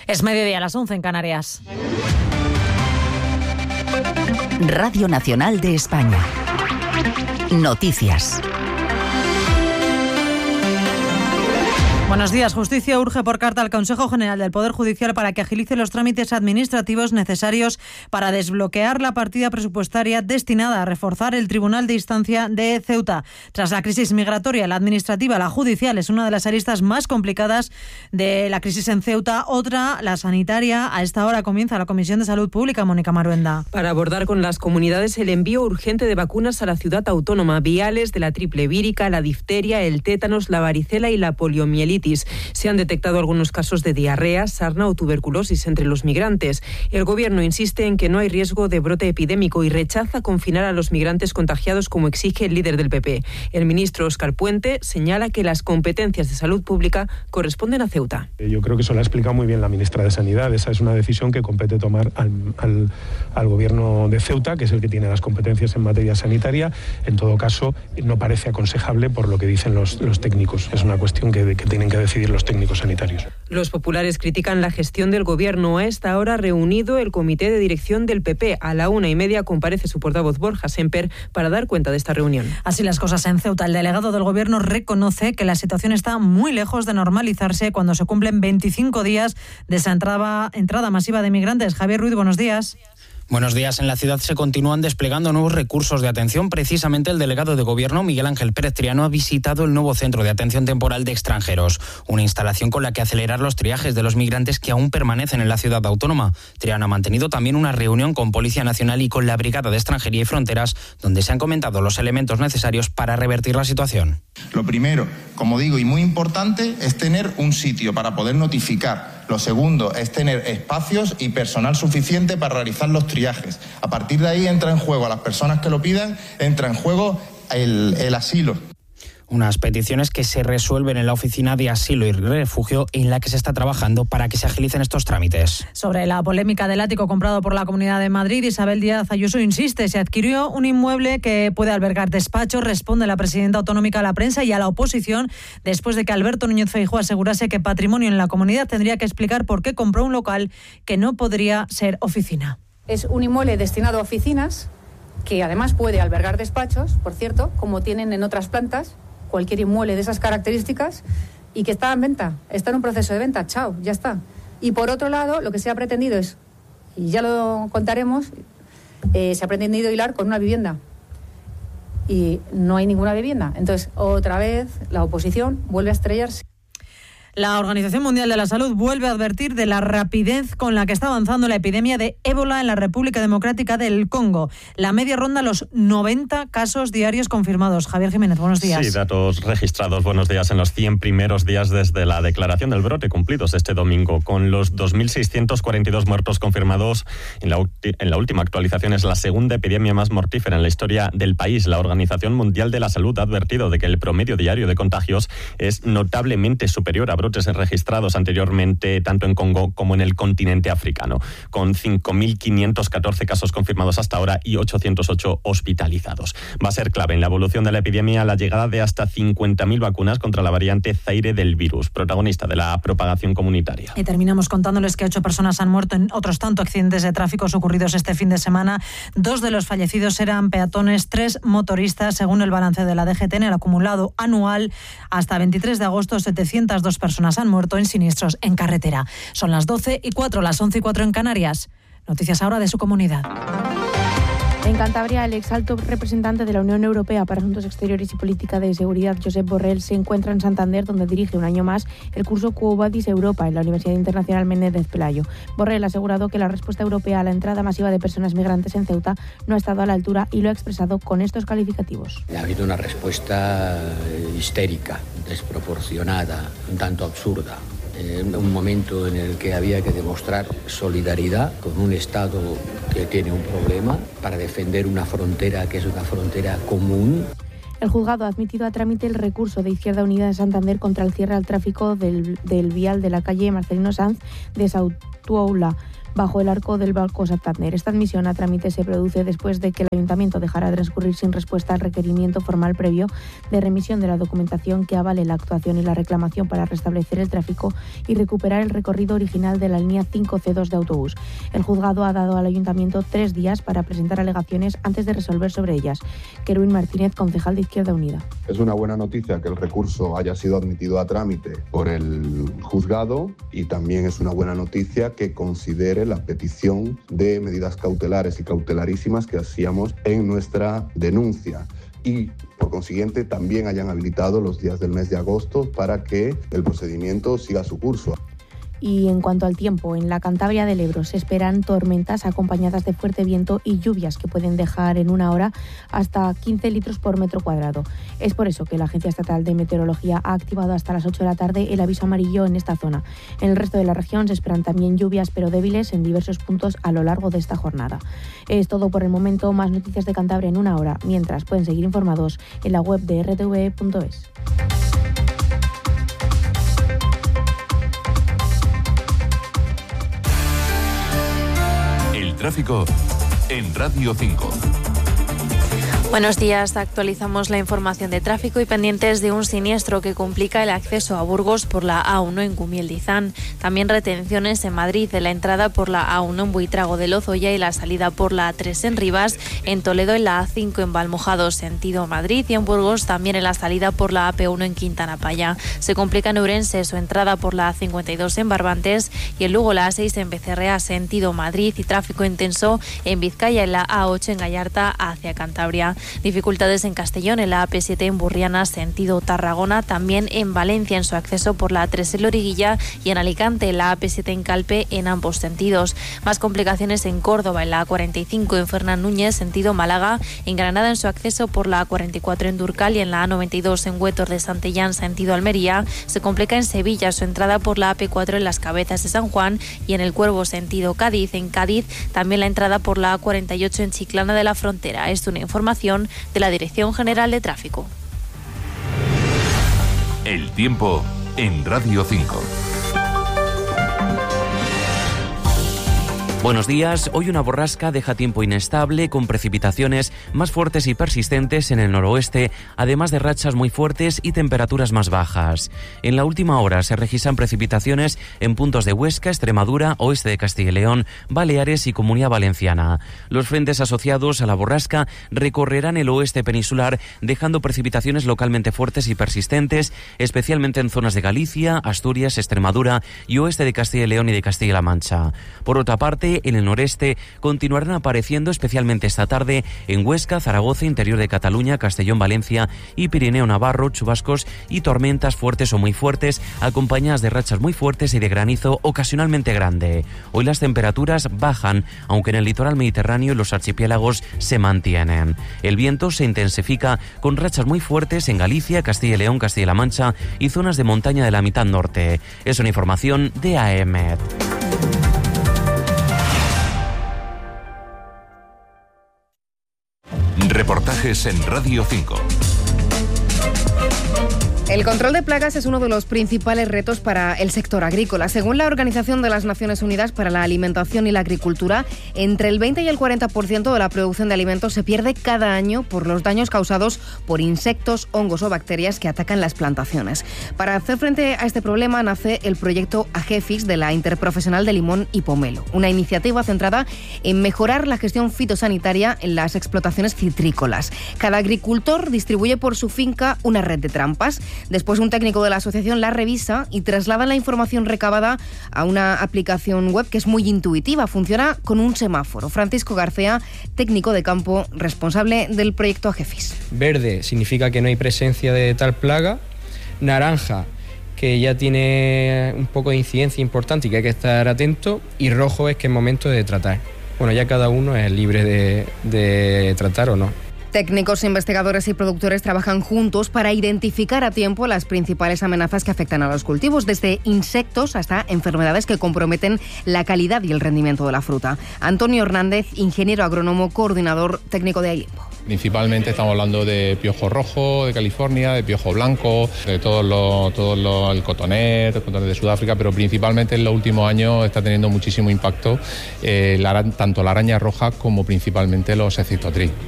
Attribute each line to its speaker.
Speaker 1: Es mediodía, a las 11 en Canarias.
Speaker 2: Radio Nacional de España. Noticias.
Speaker 1: Buenos días. Justicia urge por carta al Consejo General del Poder Judicial para que agilice los trámites administrativos necesarios para desbloquear la partida presupuestaria destinada a reforzar el Tribunal de Instancia de Ceuta. Tras la crisis migratoria, la administrativa, la judicial, es una de las aristas más complicadas de la crisis en Ceuta. Otra, la sanitaria. A esta hora comienza la Comisión de Salud Pública, Mónica Maruenda.
Speaker 3: Para abordar con las comunidades el envío urgente de vacunas a la ciudad autónoma, viales de la triple vírica, la difteria, el tétanos, la varicela y la poliomielitis. Se han detectado algunos casos de diarrea, sarna o tuberculosis entre los migrantes. El Gobierno insiste en que no hay riesgo de brote epidémico y rechaza confinar a los migrantes contagiados como exige el líder del PP. El ministro Óscar Puente señala que las competencias de salud pública corresponden a Ceuta.
Speaker 4: Yo creo que eso lo ha explicado muy bien la ministra de Sanidad. Esa es una decisión que compete tomar al Gobierno de Ceuta, que es el que tiene las competencias en materia sanitaria. En todo caso, no parece aconsejable por lo que dicen los técnicos. Es una cuestión que tienen que decidir los técnicos sanitarios.
Speaker 3: Los populares critican la gestión del Gobierno. A esta hora reunido el comité de dirección del PP. A la 1:30 comparece su portavoz Borja Semper para dar cuenta de esta reunión.
Speaker 1: Así las cosas en Ceuta. El delegado del Gobierno reconoce que la situación está muy lejos de normalizarse cuando se cumplen 25 días de esa entrada masiva de migrantes. Javier Ruiz, buenos días.
Speaker 5: Buenos días. En la ciudad se continúan desplegando nuevos recursos de atención. Precisamente el delegado de Gobierno, Miguel Ángel Pérez Triano, ha visitado el nuevo Centro de Atención Temporal de Extranjeros, una instalación con la que acelerar los triajes de los migrantes que aún permanecen en la ciudad autónoma. Triano ha mantenido también una reunión con Policía Nacional y con la Brigada de Extranjería y Fronteras, donde se han comentado los elementos necesarios para revertir la situación.
Speaker 6: Lo primero, como digo, y muy importante, es tener un sitio para poder notificar. Lo segundo es tener espacios y personal suficiente para realizar los triajes. A partir de ahí entra en juego, a las personas que lo pidan, entra en juego el asilo.
Speaker 5: Unas peticiones que se resuelven en la Oficina de Asilo y Refugio, en la que se está trabajando para que se agilicen estos trámites.
Speaker 1: Sobre la polémica del ático comprado por la Comunidad de Madrid, Isabel Díaz Ayuso insiste, se adquirió un inmueble que puede albergar despachos. Responde la presidenta autonómica a la prensa y a la oposición después de que Alberto Núñez Feijóo asegurase que Patrimonio en la comunidad tendría que explicar por qué compró un local que no podría ser oficina.
Speaker 7: Es un inmueble destinado a oficinas que además puede albergar despachos, por cierto, como tienen en otras plantas. Cualquier inmueble de esas características y que está en venta, está en un proceso de venta, chao, ya está. Y por otro lado, lo que se ha pretendido es, y ya lo contaremos, se ha pretendido hilar con una vivienda y no hay ninguna vivienda. Entonces, otra vez, la oposición vuelve a estrellarse.
Speaker 1: La Organización Mundial de la Salud vuelve a advertir de la rapidez con la que está avanzando la epidemia de ébola en la República Democrática del Congo. La media ronda los 90 casos diarios confirmados. Javier Jiménez, buenos días.
Speaker 8: Sí, datos registrados. Buenos días. En los 100 primeros días desde la declaración del brote cumplidos este domingo, con los 2.642 muertos confirmados. En la última actualización es la segunda epidemia más mortífera en la historia del país. La Organización Mundial de la Salud ha advertido de que el promedio diario de contagios es notablemente superior a brotes registrados anteriormente tanto en Congo como en el continente africano, con 5.514 casos confirmados hasta ahora y 808 hospitalizados. Va a ser clave en la evolución de la epidemia la llegada de hasta 50.000 vacunas contra la variante Zaire del virus, protagonista de la propagación comunitaria.
Speaker 1: Y terminamos contándoles que 8 personas han muerto en otros tantos accidentes de tráfico ocurridos este fin de semana. 2 de los fallecidos eran peatones, 3 motoristas. Según el balance de la DGT, en el acumulado anual hasta 23 de agosto, 702 personas han muerto en siniestros en carretera. Son las 12:04, las 11:04 en Canarias. Noticias ahora de su comunidad.
Speaker 9: En Cantabria, el ex alto representante de la Unión Europea para Asuntos Exteriores y Política de Seguridad, Josep Borrell, se encuentra en Santander, donde dirige un año más el curso Quo Vadis Europa en la Universidad Internacional Menéndez Pelayo. Borrell ha asegurado que la respuesta europea a la entrada masiva de personas migrantes en Ceuta no ha estado a la altura y lo ha expresado con estos calificativos.
Speaker 10: Ha habido una respuesta histérica, desproporcionada, un tanto absurda. En un momento en el que había que demostrar solidaridad con un Estado que tiene un problema para defender una frontera que es una frontera común.
Speaker 9: El juzgado ha admitido a trámite el recurso de Izquierda Unida de Santander contra el cierre al tráfico del vial de la calle Marcelino Sanz de Sautuola, bajo el arco del Banco Santander. Esta admisión a trámite se produce después de que el Ayuntamiento dejara transcurrir sin respuesta al requerimiento formal previo de remisión de la documentación que avale la actuación y la reclamación para restablecer el tráfico y recuperar el recorrido original de la línea 5C2 de autobús. El juzgado ha dado al Ayuntamiento 3 días para presentar alegaciones antes de resolver sobre ellas. Kerwin Martínez, concejal de Izquierda Unida.
Speaker 11: Es una buena noticia que el recurso haya sido admitido a trámite por el juzgado y también es una buena noticia que considere la petición de medidas cautelares y cautelarísimas que hacíamos en nuestra denuncia y, por consiguiente, también hayan habilitado los días del mes de agosto para que el procedimiento siga su curso.
Speaker 9: Y en cuanto al tiempo, en la Cantabria del Ebro se esperan tormentas acompañadas de fuerte viento y lluvias que pueden dejar en una hora hasta 15 litros por metro cuadrado. Es por eso que la Agencia Estatal de Meteorología ha activado hasta las 8 de la tarde el aviso amarillo en esta zona. En el resto de la región se esperan también lluvias pero débiles en diversos puntos a lo largo de esta jornada. Es todo por el momento. Más noticias de Cantabria en una hora. Mientras, pueden seguir informados en la web de rtve.es.
Speaker 12: Tráfico en Radio 5.
Speaker 13: Buenos días, actualizamos la información de tráfico y pendientes de un siniestro que complica el acceso a Burgos por la A1 en Gumiel-Dizán. También retenciones en Madrid en la entrada por la A1 en Buitrago de Lozoya y la salida por la A3 en Rivas, en Toledo en la A5 en Valmojado sentido Madrid y en Burgos también en la salida por la AP1 en Quintana Paya. Se complica en Ourense su entrada por la A52 en Barbantes y en Lugo la A6 en Becerrea sentido Madrid y tráfico intenso en Vizcaya en la A8 en Gallarta hacia Cantabria. Dificultades en Castellón en la AP7 en Burriana sentido Tarragona, también en Valencia en su acceso por la A3 en Loriguilla y en Alicante en la AP7 en Calpe en ambos sentidos. Más complicaciones en Córdoba en la A45 en Fernán Núñez sentido Málaga, en Granada en su acceso por la A44 en Durcal y en la A92 en Huétor de Santillán sentido Almería. Se complica en Sevilla su entrada por la AP4 en Las Cabezas de San Juan y en el Cuervo sentido Cádiz. En Cádiz también la entrada por la A48 en Chiclana de la Frontera. Es una información de la Dirección General de Tráfico.
Speaker 12: El tiempo en Radio 5.
Speaker 14: Buenos días. Hoy una borrasca deja tiempo inestable con precipitaciones más fuertes y persistentes en el noroeste, además de rachas muy fuertes y temperaturas más bajas. En la última hora se registran precipitaciones en puntos de Huesca, Extremadura, oeste de Castilla y León, Baleares y Comunidad Valenciana. Los frentes asociados a la borrasca recorrerán el oeste peninsular, dejando precipitaciones localmente fuertes y persistentes, especialmente en zonas de Galicia, Asturias, Extremadura y oeste de Castilla y León y de Castilla-La Mancha. Por otra parte, en el noreste continuarán apareciendo especialmente esta tarde en Huesca, Zaragoza, interior de Cataluña, Castellón, Valencia y Pirineo Navarro, chubascos y tormentas fuertes o muy fuertes, acompañadas de rachas muy fuertes y de granizo ocasionalmente grande. Hoy las temperaturas bajan, aunque en el litoral mediterráneo y los archipiélagos se mantienen. El viento se intensifica con rachas muy fuertes en Galicia, Castilla y León, Castilla-La Mancha y zonas de montaña de la mitad norte. Es una información de AEMET.
Speaker 12: Reportajes en Radio 5.
Speaker 15: El control de plagas es uno de los principales retos para el sector agrícola. Según la Organización de las Naciones Unidas para la Alimentación y la Agricultura, entre el 20 y el 40% de la producción de alimentos se pierde cada año por los daños causados por insectos, hongos o bacterias que atacan las plantaciones. Para hacer frente a este problema nace el proyecto AGEFIS de la Interprofesional de Limón y Pomelo, una iniciativa centrada en mejorar la gestión fitosanitaria en las explotaciones citrícolas. Cada agricultor distribuye por su finca una red de trampas. Después un técnico de la asociación la revisa y traslada la información recabada a una aplicación web que es muy intuitiva, funciona con un semáforo. Francisco García, técnico de campo responsable del proyecto AGEFIS.
Speaker 16: Verde significa que no hay presencia de tal plaga. Naranja, que ya tiene un poco de incidencia importante y que hay que estar atento. Y rojo es que es momento de tratar. Bueno, ya cada uno es libre de tratar o no.
Speaker 15: Técnicos, investigadores y productores trabajan juntos para identificar a tiempo las principales amenazas que afectan a los cultivos, desde insectos hasta enfermedades que comprometen la calidad y el rendimiento de la fruta. Antonio Hernández, ingeniero agrónomo, coordinador técnico de Ailimbo.
Speaker 17: Principalmente estamos hablando de piojo rojo de California, de piojo blanco, de el cotonet de Sudáfrica, pero principalmente en los últimos años está teniendo muchísimo impacto tanto la araña roja como principalmente los Ecdysotrichs.